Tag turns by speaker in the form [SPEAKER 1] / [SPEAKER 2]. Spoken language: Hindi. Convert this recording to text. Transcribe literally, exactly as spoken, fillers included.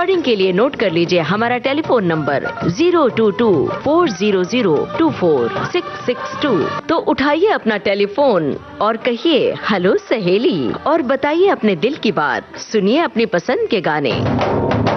[SPEAKER 1] रिकॉर्डिंग के लिए नोट कर लीजिए हमारा telephone number zero to to four zero zero to four six six to. तो उठाइए अपना टेलीफोन और कहिए हेलो सहेली और बताइए अपने दिल की बात। सुनिए अपनी पसंद के गाने।